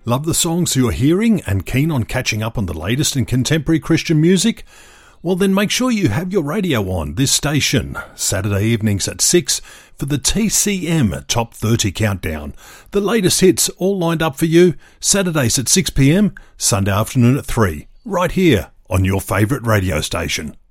Love the songs you're hearing and keen on catching up on the latest in contemporary Christian music? Well, then make sure you have your radio on this station, Saturday evenings at 6 for the TCM Top 30 Countdown. The latest hits all lined up for you, Saturdays at 6 p.m, Sunday afternoon at 3, right here on your favourite radio station.